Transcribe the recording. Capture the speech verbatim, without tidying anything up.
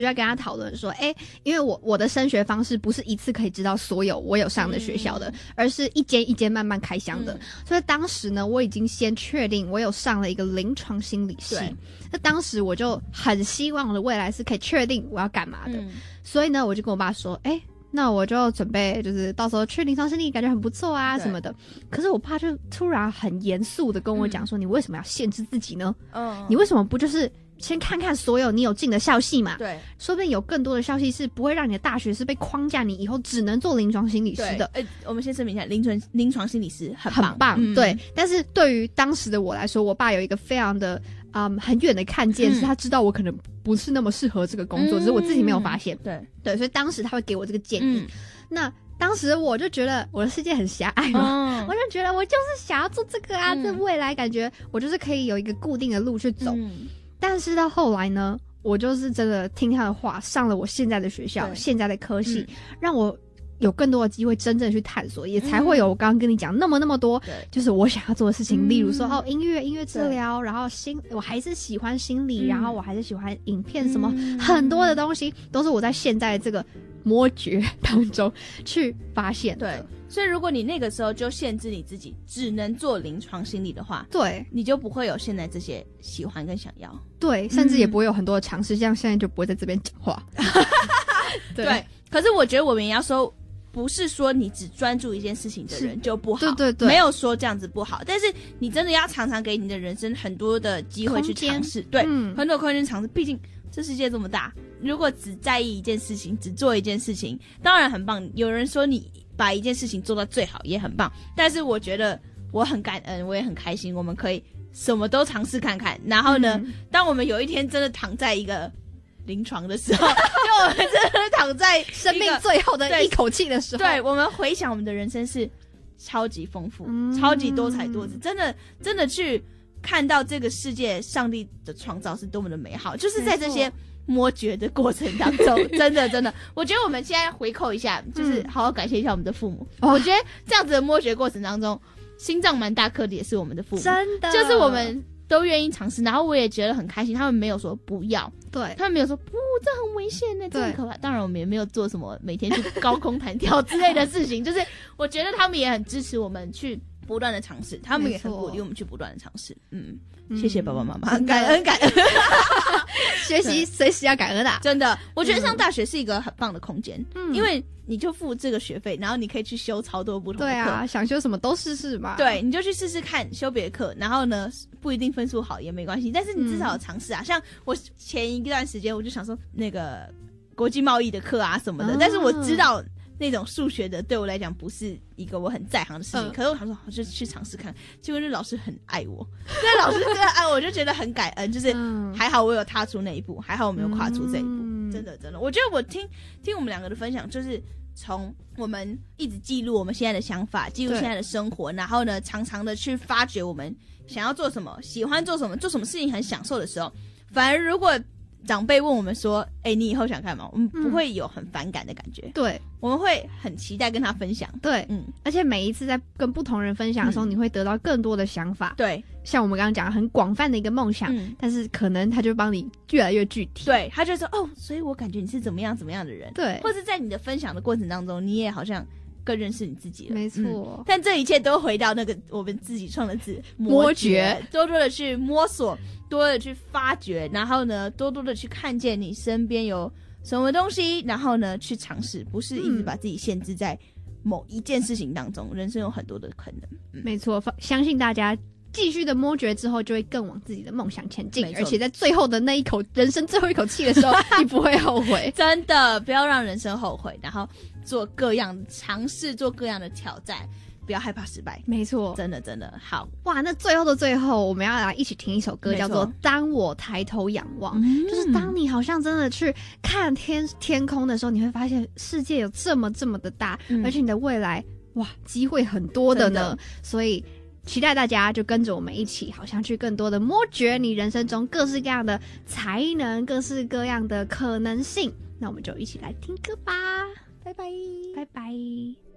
就要跟他讨论说，哎，因为我我的升学方式不是一次可以知道所有我有上的学校的，嗯、而是一间一间慢慢开箱的。嗯、所以当时呢，我已经先确定我有上了一个临床心理系。那当时我就很希望我的未来是可以确定我要干嘛的，嗯、所以呢，我就跟我爸说，哎。那我就准备就是到时候去临床心理感觉很不错啊什么的，可是我爸就突然很严肃的跟我讲说、嗯、你为什么要限制自己呢？嗯，你为什么不就是先看看所有你有进的校系嘛？对，说不定有更多的校系是不会让你的大学是被框架你以后只能做临床心理师的。 哎、欸，我们先声明一下，临床临床心理师很棒很棒、嗯、对，但是对于当时的我来说，我爸有一个非常的嗯很远的看见、嗯、是他知道我可能不是那么适合这个工作、嗯、只是我自己没有发现。对对，所以当时他会给我这个建议、嗯、那当时我就觉得我的世界很狭隘嘛、嗯、我就觉得我就是想要做这个啊、嗯、这未来感觉我就是可以有一个固定的路去走、嗯、但是到后来呢，我就是真的听他的话，上了我现在的学校现在的科系、嗯、让我有更多的机会真正去探索，也才会有我刚刚跟你讲那么那么多就是我想要做的事情、嗯、例如说哦音乐音乐治疗，然后心我还是喜欢心理、嗯、然后我还是喜欢影片什么、嗯、很多的东西都是我在现在这个摸掘当中去发现的。 对，所以如果你那个时候就限制你自己只能做临床心理的话， 对， 你就不会有现在这些喜欢跟想要， 对，甚至也不会有很多的尝试、嗯、像现在就不会在这边讲话对, 对，可是我觉得我们也要说不是说你只专注一件事情的人就不好，对对对，没有说这样子不好，但是你真的要常常给你的人生很多的机会去尝试，对、嗯，很多空间尝试，毕竟这世界这么大，如果只在意一件事情，只做一件事情，当然很棒，有人说你把一件事情做到最好也很棒，但是我觉得我很感恩，我也很开心，我们可以什么都尝试看看，然后呢、嗯、当我们有一天真的躺在一个临床的时候就我们真的躺在生命最后的一口气的时候， 对, 对我们回想我们的人生是超级丰富、嗯、超级多彩多姿，真的真的去看到这个世界上帝的创造是多么的美好，就是在这些摸掘的过程当中真的真的我觉得我们现在回扣一下，就是好好感谢一下我们的父母、嗯、我觉得这样子的摸掘过程当中心脏蛮大颗的也是我们的父母， 真的就是我们都愿意尝试，然后我也觉得很开心，他们没有说不要，对，他们没有说不，这很危险呢，这很可怕。当然我们也没有做什么每天去高空弹跳之类的事情就是我觉得他们也很支持我们去不断的尝试，他们也很鼓励我们去不断的尝试。嗯，谢谢爸爸妈妈，感恩感恩学习随时要感恩的、啊、 真的我觉得上大学是一个很棒的空间、嗯、因为你就付这个学费，然后你可以去修超多不同的课， 对啊，想修什么都试试嘛， 对，你就去试试看修别的课，然后呢不一定分数好也没关系，但是你至少有尝试啊、嗯、像我前一段时间我就想说那个国际贸易的课啊什么的、哦、但是我知道那种数学的对我来讲不是一个我很在行的事情、嗯、可是我想说我就去尝试看，结果那老师很爱我那老师真的爱我，我就觉得很感恩，就是还好我有踏出那一步，还好我没有跨出这一步、嗯、真的真的我觉得我听听我们两个的分享，就是从我们一直记录我们现在的想法，记录现在的生活，然后呢常常的去发掘我们想要做什么，喜欢做什么，做什么事情很享受的时候，反而如果长辈问我们说哎、欸，你以后想干嘛，我们不会有很反感的感觉、嗯、对，我们会很期待跟他分享， 对，嗯，而且每一次在跟不同人分享的时候、嗯、你会得到更多的想法，对，像我们刚刚讲很广泛的一个梦想、嗯、但是可能他就帮你越来越具体， 对，他就说哦，所以我感觉你是怎么样怎么样的人，对，或是在你的分享的过程当中你也好像更认识你自己了， 没错、嗯、 但这一切都回到那个我们自己创的字摸掘，多多的去摸索，多多的去发掘，然后呢多多的去看见你身边有什么东西，然后呢去尝试，不是一直把自己限制在某一件事情当中、嗯、人生有很多的可能、 嗯、没错，相信大家继续的摸掘之后就会更往自己的梦想前进，而且在最后的那一口人生最后一口气的时候你不会后悔真的不要让人生后悔，然后做各样尝试，做各样的挑战，不要害怕失败， 没错， 真的真的好哇。那最后的最后我们要来一起听一首歌叫做当我抬头仰望、嗯、就是当你好像真的去看天天空的时候，你会发现世界有这么这么的大、嗯、而且你的未来哇机会很多的呢，所以期待大家就跟着我们一起好像去更多的摸掘你人生中各式各样的才能，各式各样的可能性。那我们就一起来听歌吧，拜拜拜拜。